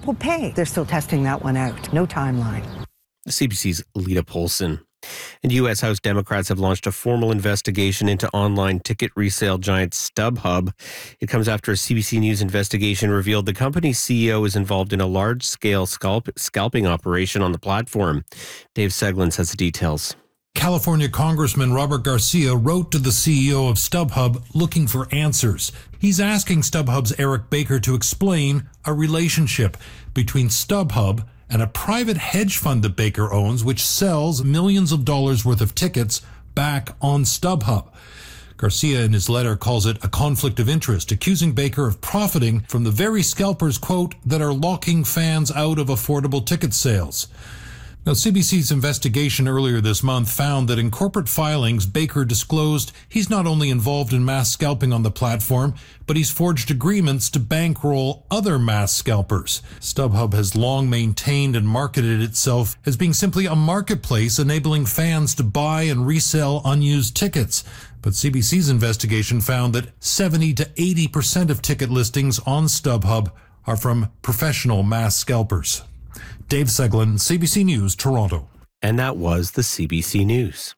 will pay. They're still testing that one out. No timeline. CBC's Lita Polson. And U.S. House Democrats have launched a formal investigation into online ticket resale giant StubHub. It comes after a CBC News investigation revealed the company's CEO is involved in a large-scale scalping operation on the platform. Dave Seglins has the details. California Congressman Robert Garcia wrote to the CEO of StubHub looking for answers. He's asking StubHub's Eric Baker to explain a relationship between StubHub and a private hedge fund that Baker owns, which sells millions of dollars worth of tickets back on StubHub. Garcia in his letter calls it a conflict of interest, accusing Baker of profiting from the very scalpers, quote, that are locking fans out of affordable ticket sales. Now, CBC's investigation earlier this month found that in corporate filings, Baker disclosed he's not only involved in mass scalping on the platform, but he's forged agreements to bankroll other mass scalpers. StubHub has long maintained and marketed itself as being simply a marketplace enabling fans to buy and resell unused tickets. But CBC's investigation found that 70 to 80% of ticket listings on StubHub are from professional mass scalpers. Dave Seglin, CBC News, Toronto. And that was the CBC News.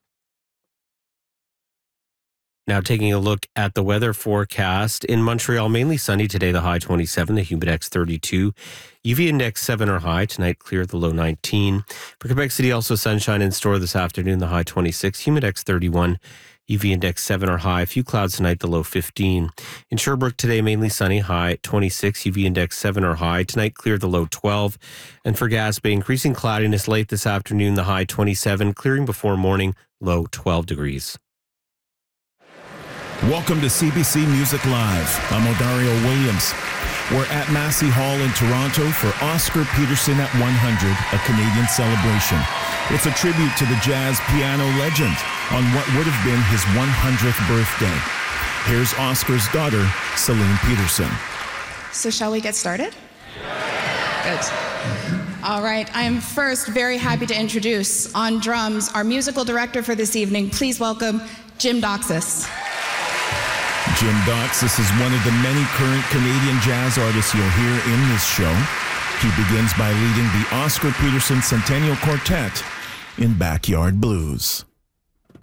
Now taking a look at the weather forecast. In Montreal, mainly sunny today, the high 27, the humidex 32. UV index 7 or high. Tonight, clear, the low 19. For Quebec City, also sunshine in store this afternoon, the high 26, humidex 31. UV index 7 or high. A few clouds tonight, the low 15. In Sherbrooke today, mainly sunny, high 26. UV index 7 or high. Tonight, clear, the low 12. And for Gaspé, increasing cloudiness late this afternoon, the high 27. Clearing before morning, low 12 degrees. Welcome to CBC Music Live. I'm Odario Williams. We're at Massey Hall in Toronto for Oscar Peterson at 100, a Canadian celebration. It's a tribute to the jazz piano legend on what would have been his 100th birthday. Here's Oscar's daughter, Celine Peterson. So shall we get started? Good. All right, I'm first very happy to introduce on drums our musical director for this evening. Please welcome Jim Doxas. Jim Doxas is one of the many current Canadian jazz artists you'll hear in this show. He begins by leading the Oscar Peterson Centennial Quartet in Backyard Blues.